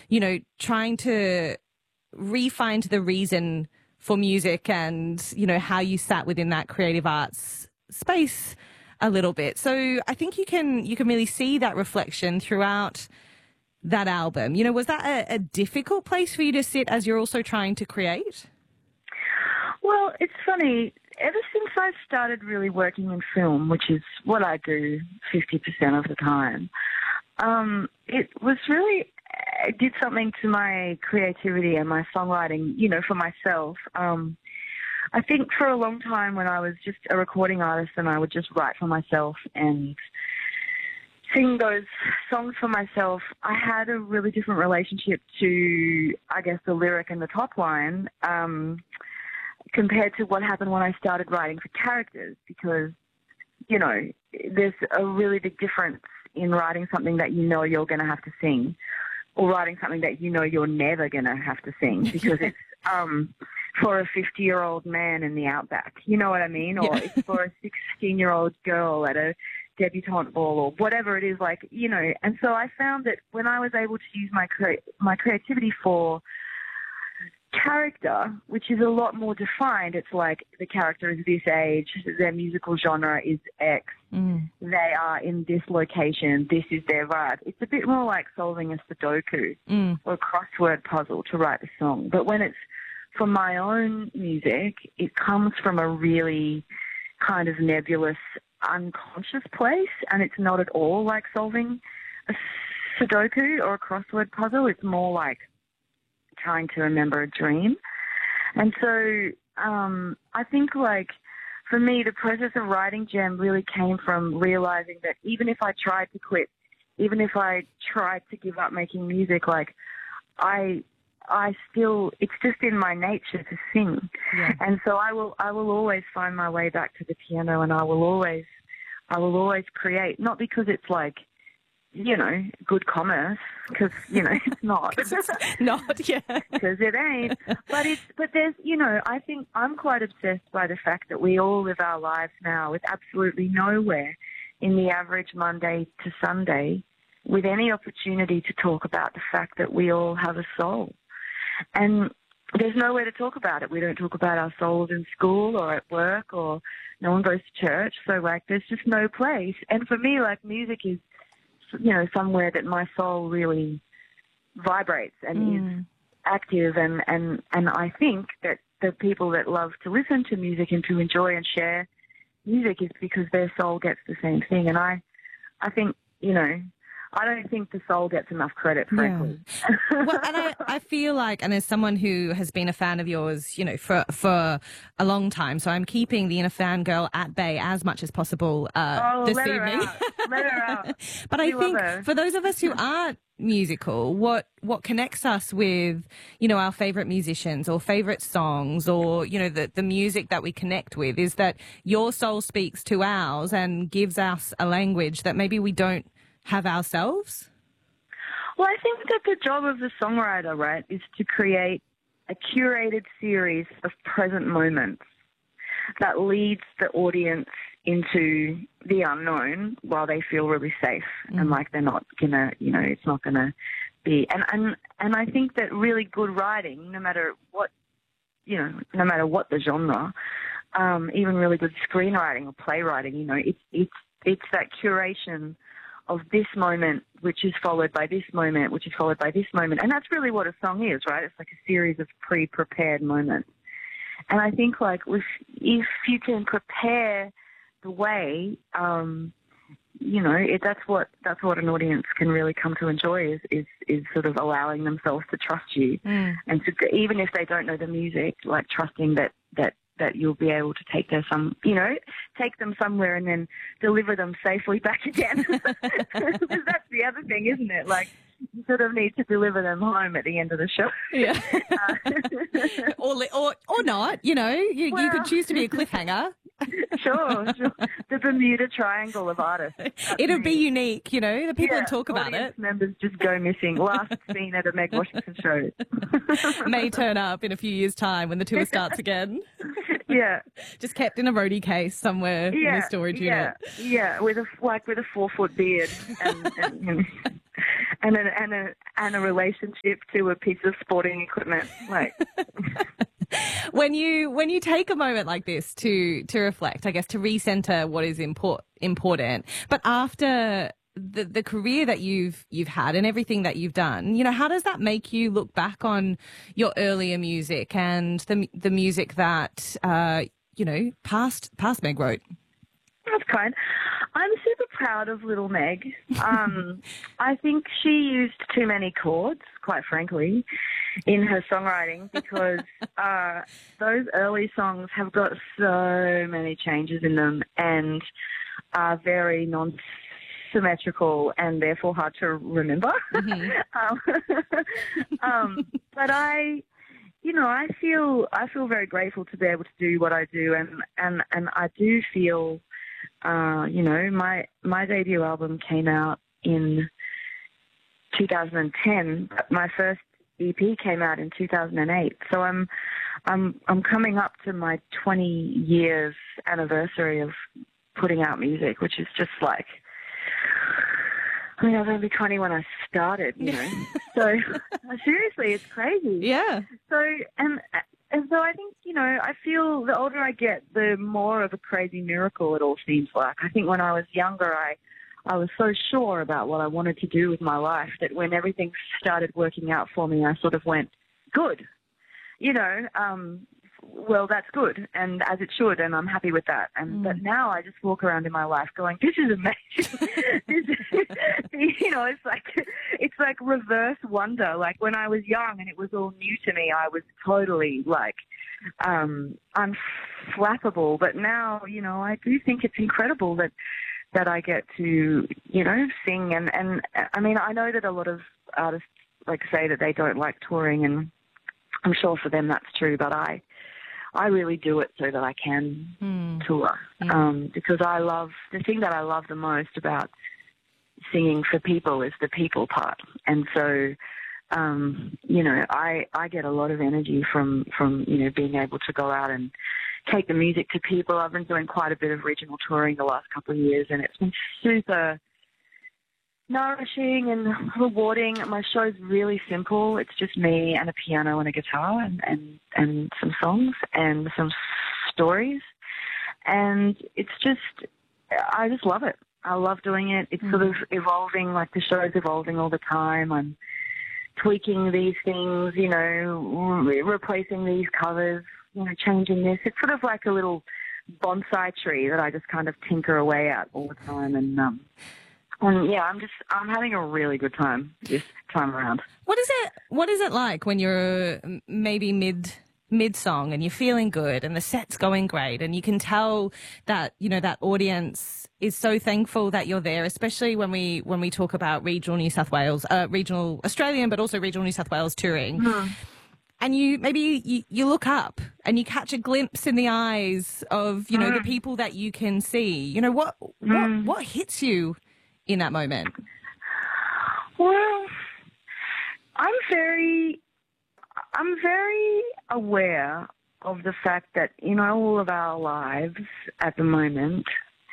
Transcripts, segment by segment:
trying to re-find the reason for music and, how you sat within that creative arts space a little bit. So I think you can really see that reflection throughout that album. Was that a difficult place for you to sit as you're also trying to create? Well, it's funny. Ever since I started really working in film, which is what I do 50% of the time, it was really, it did something to my creativity and my songwriting, for myself. I think for a long time when I was just a recording artist and I would just write for myself and sing those songs for myself, I had a really different relationship to, I guess, the lyric and the top line compared to what happened when I started writing for characters, because, there's a really big difference in writing something that you're going to have to sing or writing something that you're never going to have to sing because it's for a 50-year-old man in the outback, you know what I mean? Or it's for a 16-year-old girl at a debutante ball or whatever it is, And so I found that when I was able to use my creativity for character, which is a lot more defined, it's like the character is this age, their musical genre is X, they are in this location, this is their vibe. It's a bit more like solving a Sudoku or a crossword puzzle to write a song. But when it's for my own music, it comes from a really kind of nebulous, unconscious place, and it's not at all like solving a Sudoku or a crossword puzzle. It's more like trying to remember a dream. And so I think, for me, the process of writing Gem really came from realizing that even if I tried to quit, even if I tried to give up making music, I still, it's just in my nature to sing. Yeah. And so I will always find my way back to the piano, and I will always create, not because it's good commerce, because, it's not. It's not, yeah. Because it ain't. But there's, I think I'm quite obsessed by the fact that we all live our lives now with absolutely nowhere in the average Monday to Sunday with any opportunity to talk about the fact that we all have a soul. And there's nowhere to talk about it. We don't talk about our souls in school or at work, or no one goes to church. So, there's just no place. And for me, music is, somewhere that my soul really vibrates and is active. And I think that the people that love to listen to music and to enjoy and share music is because their soul gets the same thing. And I think, I don't think the soul gets enough credit, frankly. Yeah. Well, and I feel like, and as someone who has been a fan of yours, for a long time, so I'm keeping the inner fangirl at bay as much as possible this evening. Let her out. But I think for those of us who aren't musical, what connects us with, our favorite musicians or favorite songs or, the music that we connect with is that your soul speaks to ours and gives us a language that maybe we don't have ourselves? Well, I think that the job of the songwriter, right, is to create a curated series of present moments that leads the audience into the unknown while they feel really safe and like they're not gonna, it's not gonna be. And I think that really good writing, no matter what the genre, even really good screenwriting or playwriting, it's that curation of this moment, which is followed by this moment, which is followed by this moment. And that's really what a song is, right? It's like a series of pre-prepared moments. And I think, if you can prepare the way, that's what an audience can really come to enjoy is sort of allowing themselves to trust you. And to, even if they don't know the music, trusting that you'll be able to take them somewhere and then deliver them safely back again. Because that's the other thing, isn't it? You sort of need to deliver them home at the end of the show. Yeah. or not, you could choose to be a cliffhanger. Sure. The Bermuda Triangle of artists. It'll be unique, the people that talk about it. Members just go missing. Last seen at a Meg Washington show. May turn up in a few years' time when the tour starts again. Yeah. Just kept in a roadie case somewhere in the storage unit. Yeah, with a 4-foot beard and a relationship to a piece of sporting equipment. Like, when you take a moment like this to reflect, I guess, to recenter what is important, but after the career that you've had and everything that you've done, how does that make you look back on your earlier music and the music that past Meg wrote? That's kind. I'm super proud of Little Meg. I think she used too many chords, quite frankly, in her songwriting, because those early songs have got so many changes in them and are very non-symmetrical and therefore hard to remember. But I feel very grateful to be able to do what I do, and I do feel, my debut album came out in 2010, but my first EP came out in 2008. So I'm coming up to my 20 years anniversary of putting out music, which is just like, I was only 20 when I started, So seriously, it's crazy. Yeah. So and so I think, I feel the older I get, the more of a crazy miracle it all seems like. I think when I was younger, I was so sure about what I wanted to do with my life that when everything started working out for me, I sort of went, good. Well, that's good, and as it should, and I'm happy with that. But now I just walk around in my life going, this is amazing. It's like reverse wonder. Like when I was young and it was all new to me, I was totally like unflappable. But now, I do think it's incredible that I get to, sing. And I mean, I know that a lot of artists say that they don't like touring, and I'm sure for them that's true, but I really do it so that I can tour, because the thing that I love the most about singing for people is the people part. And so, I get a lot of energy from being able to go out and take the music to people. I've been doing quite a bit of regional touring the last couple of years, and it's been super nourishing and rewarding. My show's really simple. It's just me and a piano and a guitar and some songs and some stories. And it's just, I just love it. I love doing it. It's sort of evolving, like the show's evolving all the time. I'm tweaking these things, replacing these covers, changing this. It's sort of like a little bonsai tree that I just kind of tinker away at all the time. And yeah, I'm having a really good time this time around. What is it like when you're maybe mid song and you're feeling good and the set's going great and you can tell that, that audience is so thankful that you're there, especially when we talk about regional New South Wales, regional Australian, but also regional New South Wales touring. And you look up and you catch a glimpse in the eyes of, the people that you can see. What hits you in that moment? Well, I'm very aware of the fact that in all of our lives at the moment,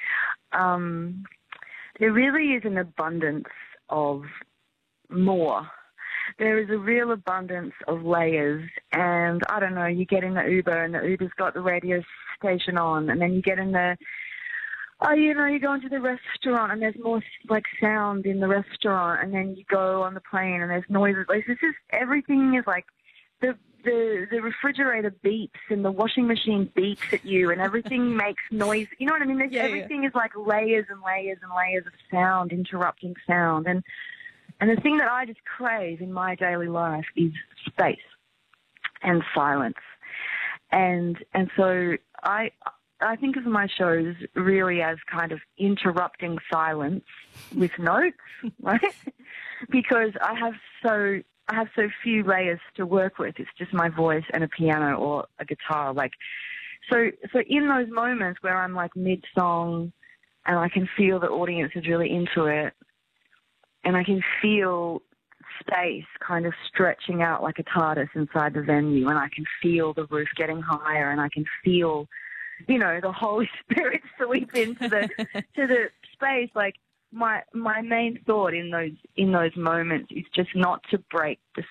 there really is an abundance of more. There is a real abundance of layers, and I don't know, you get in the Uber and the Uber's got the radio station on, and then you get in the you go into the restaurant and there's more like sound in the restaurant, and then you go on the plane and there's noises. Like, it's just, everything is like the refrigerator beeps and the washing machine beeps at you and everything makes noise. You know what I mean? Everything is like layers and layers and layers of sound, interrupting sound. And the thing that I just crave in my daily life is space and silence. And so I think of my shows really as kind of interrupting silence with notes, right? Because I have so few layers to work with. It's just my voice and a piano or a guitar. So in those moments where I'm like mid-song and I can feel the audience is really into it, and I can feel space kind of stretching out like a TARDIS inside the venue, and I can feel the roof getting higher, and I can feel, the Holy Spirit sweep into the to the space. Like, my main thought in those moments is just not to break the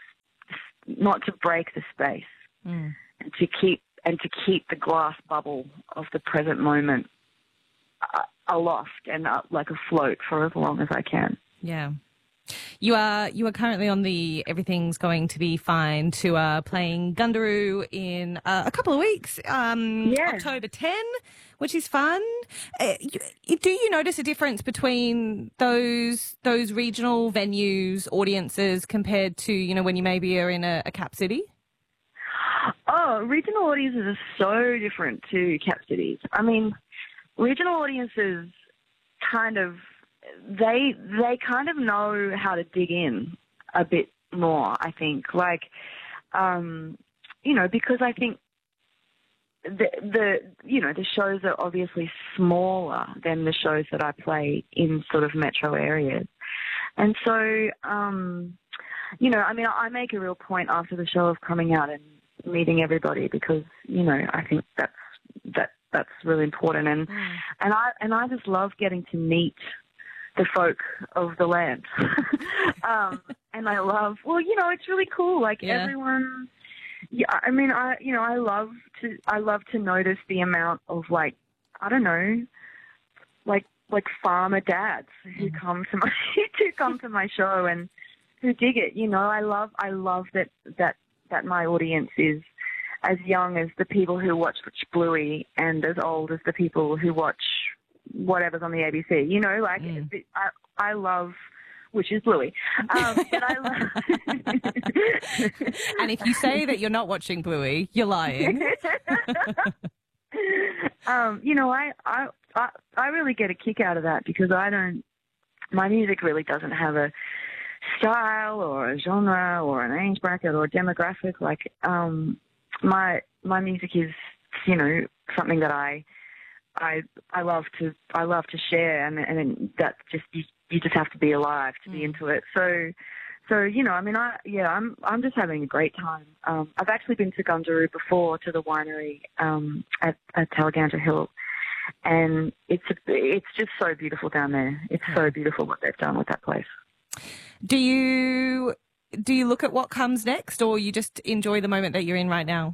space, and to keep the glass bubble of the present moment aloft and like afloat for as long as I can. Yeah. You are currently on the Everything's Going to Be Fine tour, playing Gundaroo in a couple of weeks, October 10, which is fun. Do you notice a difference between those regional venues, audiences, compared to, you know, when you maybe are in a cap city? Oh, regional audiences are so different to cap cities. I mean, regional audiences kind of kind of know how to dig in a bit more, I think. Like, you know, because I think the shows are obviously smaller than the shows that I play in sort of metro areas. And so, you know, I mean, I make a real point after the show of coming out and meeting everybody, because, you know, I think that's really important. And I just love getting to meet the folk of the land. And I love, well, you know, it's really cool. Like, everyone, I mean, I love to notice the amount of, like, I don't know, like farmer dads who come to my show and who dig it. You know, I love that my audience is as young as the people who watch Bluey and as old as the people who watch whatever's on the ABC. You know, like, I love, which is Bluey. But I love. And if you say that you're not watching Bluey, you're lying. You know, I really get a kick out of that, because my music really doesn't have a style or a genre or an age bracket or a demographic. Like, my music is, you know, something that I love to share, and that just you just have to be alive to be into it. So you know, I mean, I'm just having a great time. I've actually been to Gundaroo before, to the winery at Talagandra Hill, and it's just so beautiful down there. It's so beautiful what they've done with that place. Do you look at what comes next, or you just enjoy the moment that you're in right now?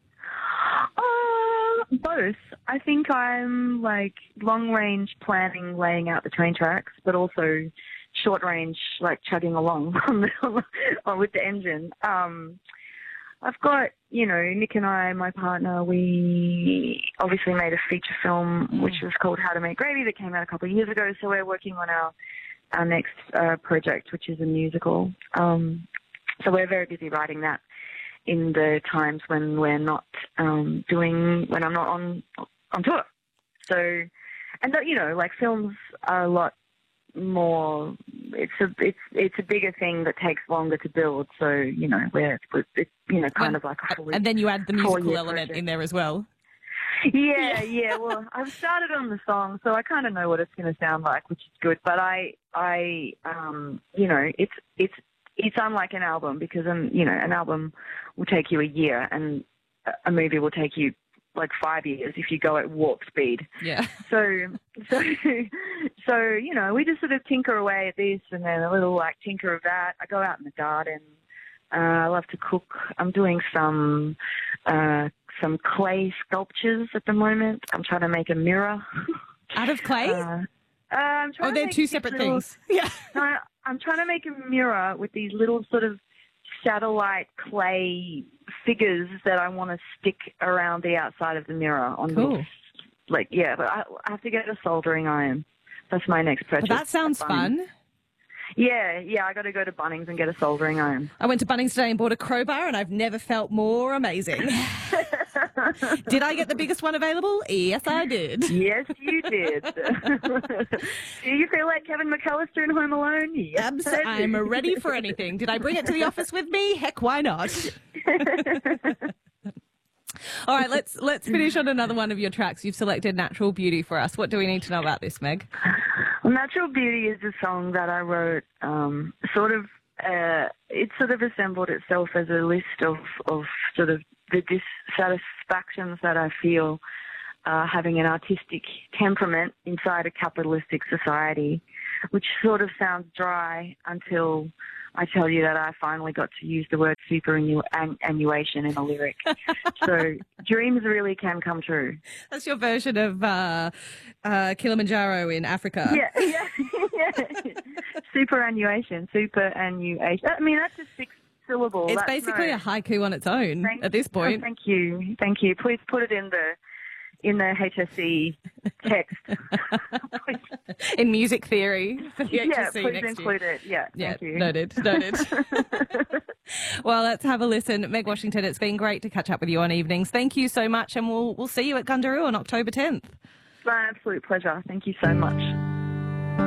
Both. I think I'm like long range planning, laying out the train tracks, but also short range, like chugging along with the engine. I've got, you know, Nick and I, my partner, we obviously made a feature film which was called How to Make Gravy, that came out a couple of years ago. So we're working on our next project, which is a musical. So we're very busy writing that in the times when we're not when I'm not on tour. So, and you know, like, films are a lot more. It's a bigger thing that takes longer to build. So, you know, it's, you know, kind of like a and then you add the musical element in there as well. Yeah. Well, I've started on the song, so I kind of know what it's going to sound like, which is good. But I you know, it's unlike an album, because you know, an album will take you a year, and a movie will take you like 5 years if you go at warp speed. Yeah. So you know, we just sort of tinker away at this, and then a little like tinker of that. I go out in the garden. I love to cook. I'm doing some clay sculptures at the moment. I'm trying to make a mirror. Out of clay? I'm trying they're two separate things. Yeah. I'm trying to make a mirror with these little sort of satellite clay figures that I want to stick around the outside of the mirror on. Cool. But I have to get a soldering iron. That's my next purchase. Well, that sounds fun. Yeah, I got to go to Bunnings and get a soldering iron. I went to Bunnings today and bought a crowbar, and I've never felt more amazing. Did I get the biggest one available? Yes, I did. Yes, you did. Do you feel like Kevin McAllister in Home Alone? Yes, I'm ready for anything. Did I bring it to the office with me? Heck, why not? All right, let's finish on another one of your tracks. You've selected Natural Beauty for us. What do we need to know about this, Meg? Well, Natural Beauty is a song that I wrote it sort of assembled itself as a list of sort of the dissatisfactions that I feel having an artistic temperament inside a capitalistic society. which sort of sounds dry until I tell you that I finally got to use the word superannuation in a lyric. So dreams really can come true. That's your version of Kilimanjaro in Africa. Yeah. Superannuation. I mean, that's just 6 syllables. It's basically a haiku on its own at this point. Oh, thank you. Please put it in the HSC text. In music theory for the HSC please next include year. it. Yeah, thank you. Noted. Well, let's have a listen. Meg Washington, it's been great to catch up with you on evenings. Thank you so much, and we'll see you at Gundaroo on October 10th. It's my absolute pleasure. Thank you so much.